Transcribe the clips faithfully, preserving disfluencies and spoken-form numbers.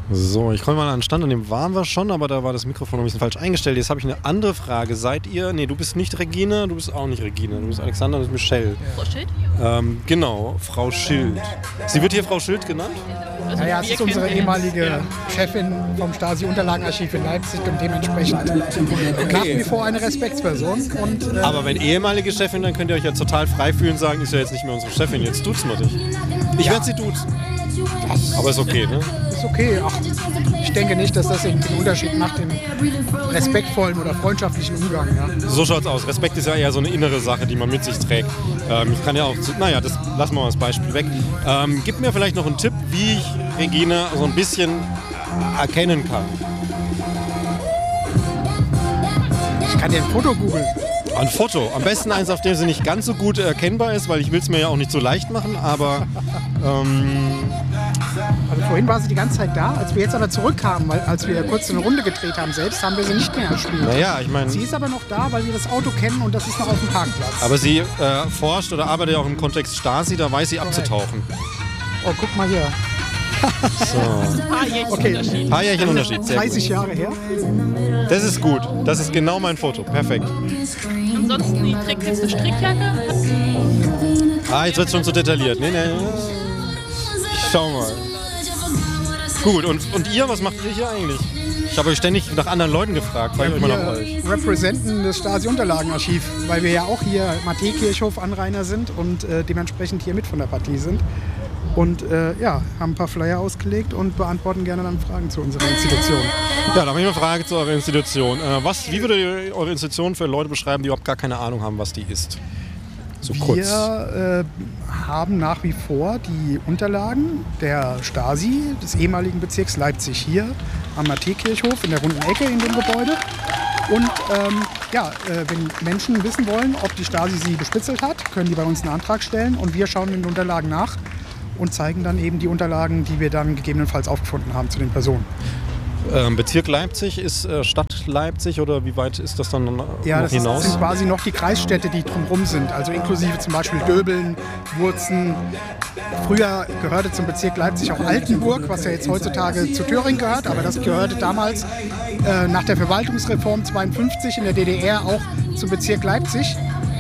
So, ich komme mal an den Stand, an dem waren wir schon, aber da war das Mikrofon noch ein bisschen falsch eingestellt. Jetzt habe ich eine andere Frage. Seid ihr, nee, du bist nicht Regine, du bist auch nicht Regine, du bist Alexander, du bist Michelle. Frau Schild? Ähm, genau, Frau Schild. Sie wird hier Frau Schild genannt? Also Naja, es ist unsere ehemalige ja. Chefin vom Stasi-Unterlagenarchiv in Leipzig und dementsprechend okay. nach wie vor eine Respektsperson. Und, äh, aber wenn ehemalige Chefin, dann könnt ihr euch ja total frei fühlen und sagen, ist ja jetzt nicht mehr unsere Chefin, jetzt duzen wir dich. Ich ja. werde sie duzen. Aber ist okay, ne? Ist okay. Ach, ich denke nicht, dass das irgendwie einen Unterschied macht im respektvollen oder freundschaftlichen Umgang. Ja. So schaut's aus. Respekt ist ja eher so eine innere Sache, die man mit sich trägt. Ähm, ich kann ja auch, naja, das lassen wir mal als Beispiel weg. Ähm, gib mir vielleicht noch einen Tipp, wie ich Regine so ein bisschen erkennen kann. Ich kann dir ein Foto googeln. Ein Foto. Am besten eins, auf dem sie nicht ganz so gut erkennbar ist, weil ich will es mir ja auch nicht so leicht machen, aber... Ähm also vorhin war sie die ganze Zeit da, als wir jetzt aber zurückkamen, weil, als wir kurz eine Runde gedreht haben selbst, haben wir sie nicht mehr erspielt. Naja, ich meine... Sie ist aber noch da, weil wir das Auto kennen und das ist noch auf dem Parkplatz. Aber sie äh, forscht oder arbeitet ja auch im Kontext Stasi, da weiß sie abzutauchen. Oh, guck mal hier. So. Ein paar Jährchen Okay. Unterschied. Paar Jährchen Unterschied, sehr dreißig gut. Jahre her. Das ist gut, das ist genau mein Foto, perfekt. Ansonsten die trägt jetzt eine Strickjacke. Ah, jetzt wird es schon zu detailliert. Nee, nee. Schau mal. Gut, und, und ihr, was macht ihr hier eigentlich? Ich habe euch ständig nach anderen Leuten gefragt, frage ich euch mal nach euch. Wir representen das Stasi-Unterlagenarchiv, weil wir ja auch hier Matthä-Kirchhof-Anrainer sind und äh, dementsprechend hier mit von der Partie sind. Und äh, ja, haben ein paar Flyer ausgelegt und beantworten gerne dann Fragen zu unserer Institution. Ja, da habe ich eine Frage zu eurer Institution. Äh, was, wie würdet ihr eure Institution für Leute beschreiben, die überhaupt gar keine Ahnung haben, was die ist? So kurz. Wir äh, haben nach wie vor die Unterlagen der Stasi, des ehemaligen Bezirks Leipzig, hier am Matthä-Kirchhof in der runden Ecke in dem Gebäude. Und ähm, ja, äh, wenn Menschen wissen wollen, ob die Stasi sie bespitzelt hat, können die bei uns einen Antrag stellen und wir schauen in den Unterlagen nach und zeigen dann eben die Unterlagen, die wir dann gegebenenfalls aufgefunden haben zu den Personen. Ähm, Bezirk Leipzig ist äh, Stadt Leipzig oder wie weit ist das dann noch ja, das hinaus? sind quasi noch die Kreisstädte, die drumherum sind, also inklusive zum Beispiel Döbeln, Wurzen. Früher gehörte zum Bezirk Leipzig auch Altenburg, was ja jetzt heutzutage zu Thüringen gehört, aber das gehörte damals äh, nach der Verwaltungsreform zweiundfünfzig in der D D R auch zum Bezirk Leipzig.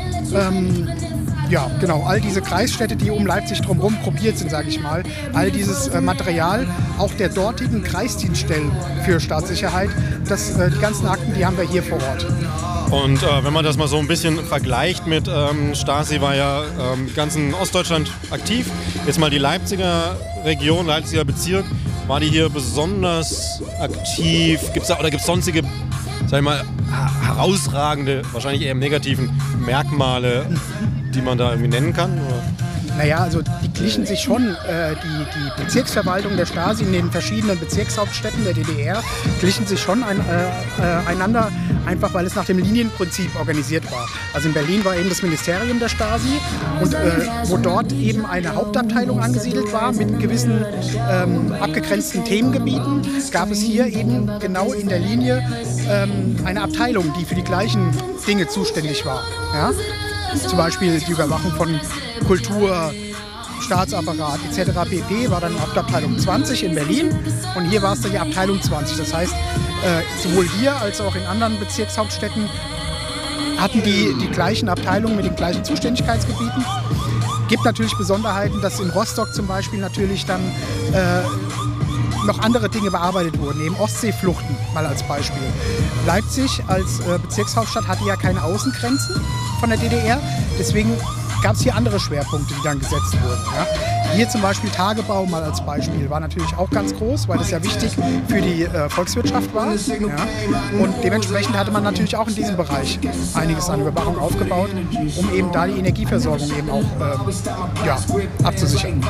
Ähm, Ja, genau. All diese Kreisstädte, die um Leipzig drumherum gruppiert sind, sage ich mal. All dieses äh, Material, auch der dortigen Kreisdienststellen für Staatssicherheit, das, äh, die ganzen Akten, die haben wir hier vor Ort. Und äh, wenn man das mal so ein bisschen vergleicht mit ähm, Stasi, war ja ähm, ganz in Ostdeutschland aktiv. Jetzt mal die Leipziger Region, Leipziger Bezirk, war die hier besonders aktiv? Gibt's da, oder gibt es sonstige, sag ich mal, herausragende, wahrscheinlich eher im negativen Merkmale, die man da irgendwie nennen kann? Oder? Naja, also die glichen sich schon. Äh, die, die Bezirksverwaltung der Stasi in den verschiedenen Bezirkshauptstädten der D D R glichen sich schon ein, äh, einander, einfach weil es nach dem Linienprinzip organisiert war. Also in Berlin war eben das Ministerium der Stasi und äh, wo dort eben eine Hauptabteilung angesiedelt war mit gewissen ähm, abgegrenzten Themengebieten, gab es hier eben genau in der Linie ähm, eine Abteilung, die für die gleichen Dinge zuständig war. Ja? Zum Beispiel die Überwachung von Kultur, Staatsapparat et cetera pp. War dann Hauptabteilung zwanzig in Berlin und hier war es dann die Abteilung zwanzig. Das heißt, äh, sowohl hier als auch in anderen Bezirkshauptstädten hatten die die gleichen Abteilungen mit den gleichen Zuständigkeitsgebieten. Gibt natürlich Besonderheiten, dass in Rostock zum Beispiel natürlich dann äh, noch andere Dinge bearbeitet wurden, eben Ostseefluchten mal als Beispiel. Leipzig als äh, Bezirkshauptstadt hatte ja keine Außengrenzen von der D D R, deswegen gab es hier andere Schwerpunkte, die dann gesetzt wurden. Ja. Hier zum Beispiel Tagebau mal als Beispiel war natürlich auch ganz groß, weil das ja wichtig für die äh, Volkswirtschaft war. Ja. Und dementsprechend hatte man natürlich auch in diesem Bereich einiges an Überwachung aufgebaut, um eben da die Energieversorgung eben auch äh, ja, abzusichern.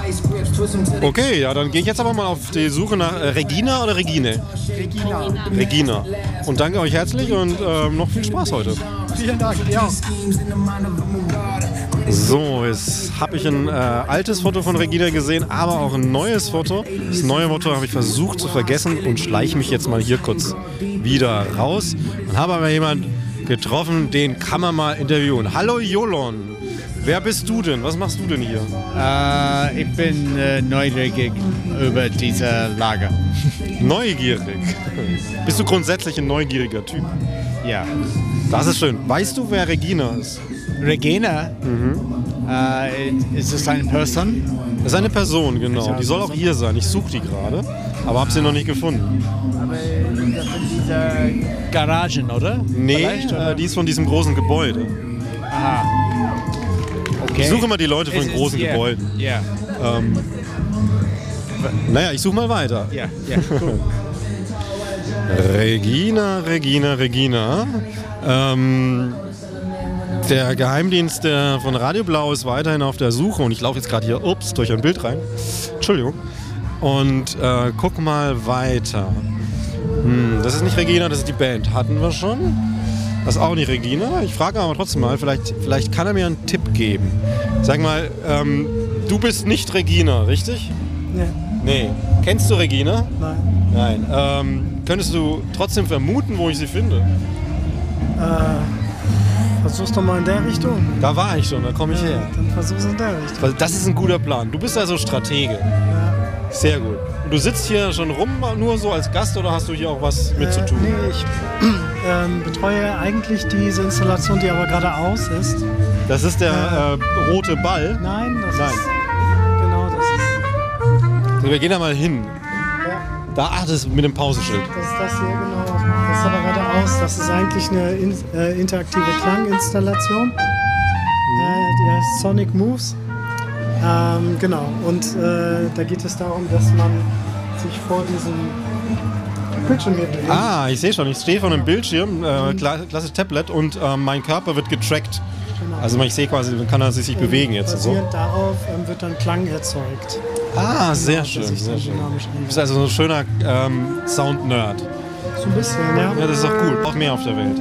Okay, ja, dann gehe ich jetzt aber mal auf die Suche nach äh, Regina oder Regine? Regina. Regina. Und danke euch herzlich und äh, noch viel Spaß heute. Vielen Dank. Ja. So, jetzt habe ich ein äh, altes Foto von Regina gesehen, aber auch ein neues Foto. Das neue Foto habe ich versucht zu vergessen und schleiche mich jetzt mal hier kurz wieder raus. Und habe aber jemanden getroffen, den kann man mal interviewen. Hallo Jolon, Wer bist du denn? Was machst du denn hier? Äh, ich bin äh, neugierig über diese Lage. Neugierig. Bist du grundsätzlich ein neugieriger Typ? Ja. Das ist schön. Weißt du, wer Regina ist? Regina, mhm. äh, ist es eine Person? Das ist eine Person, genau. Die soll auch hier sein. Ich suche die gerade, aber habe sie noch nicht gefunden. Aber das sind diese Garagen, oder? Nee, äh, die ist von diesem großen Gebäude. Aha. Okay. Ich suche immer die Leute von Es großen ist, yeah. Gebäuden. Ja. Ähm, naja, ich suche mal weiter. Ja, ja, cool. Regina, Regina, Regina. Ähm, der Geheimdienst der von Radio Blau ist weiterhin auf der Suche und ich laufe jetzt gerade hier, ups, durch ein Bild rein. Entschuldigung. Und äh, guck mal weiter. Hm, das ist nicht Regina, das ist die Band. Hatten wir schon. Das ist auch nicht Regina. Ich frage aber trotzdem mal, vielleicht, vielleicht kann er mir einen Tipp geben. Sag mal, ähm, du bist nicht Regina, richtig? Nee. Nee. Kennst du Regina? Nein. Nein. Ähm, könntest du trotzdem vermuten, wo ich sie finde? Äh, versuch's doch mal in der Richtung. Da war ich schon, da komme ich Ja, her. dann versuch's in der Richtung. Weil das ist ein guter Plan. Du bist also Stratege. Ja. Sehr gut. Und du sitzt hier schon rum, nur so als Gast, oder hast du hier auch was mit Äh, zu tun? Nee, ich ähm, betreue eigentlich diese Installation, die aber gerade aus ist. Das ist der äh, rote Ball. Nein, das Nein. ist... Genau, das ist... Wir gehen da mal hin. Ja, Da, ach, das ist mit dem Pausenschild. das ist das hier, genau. Das ist aber gerade aus. Das ist eigentlich eine in, äh, interaktive Klanginstallation. Äh, die heißt Sonic Moves. Ähm, genau, und äh, da geht es darum, dass man sich vor diesem Bildschirm hier bewegt. Ah, ich sehe schon. Ich stehe vor einem Bildschirm, äh, kla klasse Tablet, und äh, mein Körper wird getrackt. Genau. Also ich sehe quasi, kann er sich bewegen jetzt. So. Basierend darauf ähm, wird dann Klang erzeugt. Ah, sehr der schön, sich sehr dann schön. dynamisch Du anhört. bist also so ein schöner ähm, Sound-Nerd. So ein bisschen, ja. Ja, das ist doch cool. Auch mehr auf der Welt.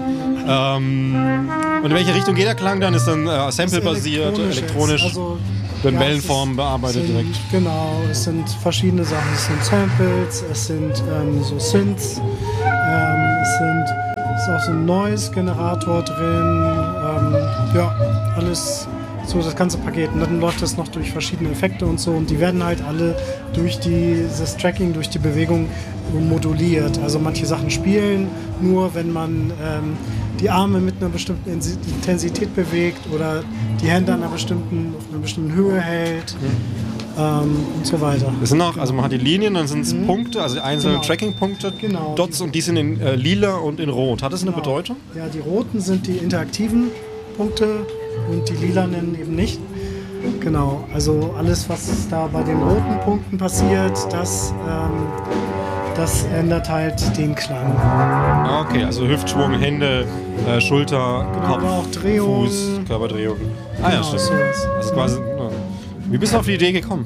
Ähm, und in welche Richtung geht der Klang dann? Ist dann äh, Sample-basiert, elektronisch elektronisch, jetzt. Also, wird in ja, Wellenformen es bearbeitet sind, direkt? Genau, es sind verschiedene Sachen. Es sind Samples, es sind ähm, so Synths, ähm, es sind, ist auch so ein Noise-Generator drin. Ähm, ja, alles so das ganze Paket. Und dann läuft das noch durch verschiedene Effekte und so. Und die werden halt alle durch dieses Tracking, durch die Bewegung moduliert. Also manche Sachen spielen nur, wenn man ähm, die Arme mit einer bestimmten Intensität bewegt oder die Hände an einer bestimmten, auf einer bestimmten Höhe hält. Ähm, und so weiter. Das sind auch, also man hat die Linien, dann sind es Mhm. Punkte, also einzelne Genau. Tracking-Punkte, Genau. Dots, und die sind in äh, lila und in rot. Hat das eine Genau. Bedeutung? Ja, die roten sind die interaktiven Punkte und die lilanen eben nicht. Genau, also alles, was da bei den roten Punkten passiert, das, ähm, das ändert halt den Klang. Ah, okay, also Hüftschwung, Hände, äh, Schulter, Genau, Kopf, aber auch Drehungen. Fuß, Körperdrehung. Ah ja, Genau, stimmt. sowas. Also quasi, ja. Wie bist du auf die Idee gekommen?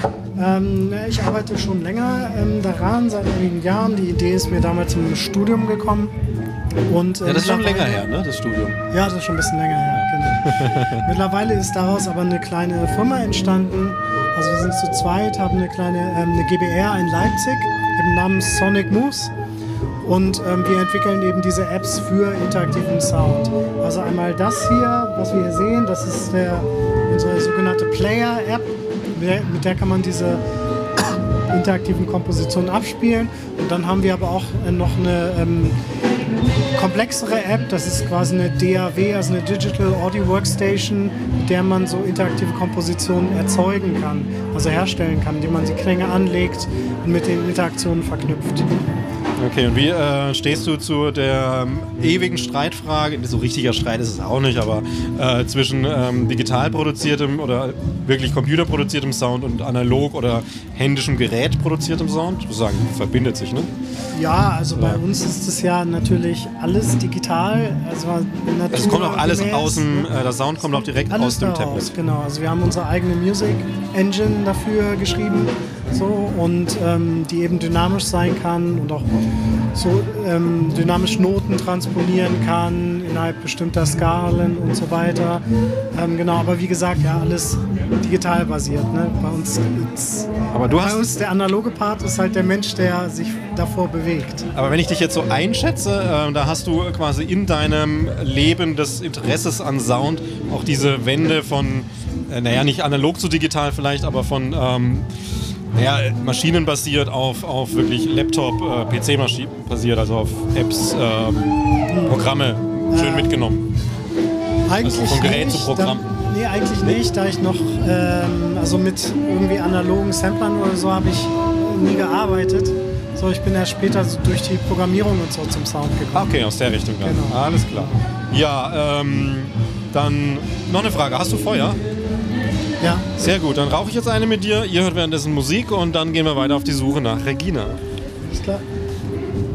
Ähm, ich arbeite schon länger ähm, daran, seit einigen Jahren. Die Idee ist mir damals im Studium gekommen. Und, äh, Ja, das ist schon mittlerweile- länger her, ne, das Studium. Ja, das ist schon ein bisschen länger her. Genau. Mittlerweile ist daraus aber eine kleine Firma entstanden. Also wir sind zu zweit, haben eine kleine ähm, eine G b R in Leipzig im Namen Sonic Moves. Und ähm, wir entwickeln eben diese Apps für interaktiven Sound. Also einmal das hier, was wir hier sehen, das ist der, unsere sogenannte Player-App. Mit der, mit der kann man diese interaktiven Kompositionen abspielen. Und dann haben wir aber auch äh, noch eine ähm, komplexere App, das ist quasi eine D A W, also eine Digital Audio Workstation, mit der man so interaktive Kompositionen erzeugen kann, also herstellen kann, indem man die Klänge anlegt und mit den Interaktionen verknüpft. Okay, und wie äh, stehst du zu der ähm, ewigen Streitfrage, so richtiger Streit ist es auch nicht, aber äh, zwischen ähm, digital produziertem oder wirklich computerproduziertem Sound und analog oder händischem Gerät produziertem Sound? Ich würde sagen, verbindet sich, ne? Ja, also bei Ja. uns ist es ja natürlich alles digital. Also Es kommt auch alles naturgemäß, aus dem, ne? äh, der Sound kommt auch direkt Alles aus dem daraus, Tablet. genau. Also wir haben unsere eigene Music Engine dafür geschrieben so, und ähm, die eben dynamisch sein kann und auch so ähm, dynamisch Noten transponieren kann innerhalb bestimmter Skalen und so weiter. Ähm, genau, aber wie gesagt, ja, alles digital basiert. Ne? Bei uns ist, Aber du bei hast, uns der analoge Part ist halt der Mensch, der sich davor bewegt. aber wenn ich dich jetzt so einschätze, äh, da hast du quasi in deinem Leben des Interesses an Sound auch diese Wende von, äh, naja, nicht analog zu digital vielleicht, aber von ähm, naja, maschinenbasiert auf, auf wirklich Laptop, äh, P C-Maschinen basiert, also auf Apps, äh, Programme schön mitgenommen. Eigentlich Also von Gerät nicht, zu Programm. Da, nee, eigentlich nicht, da ich noch, ähm, also mit irgendwie analogen Samplern oder so habe ich nie gearbeitet. So, ich bin erst später so durch die Programmierung und so zum Sound gekommen. Okay, aus der Richtung dann. Genau. Alles klar. Ja, ähm, dann noch eine Frage. Hast du Feuer? Ja. Sehr gut, dann rauche ich jetzt eine mit dir. Ihr hört währenddessen Musik und dann gehen wir weiter auf die Suche nach Regina. Ist klar.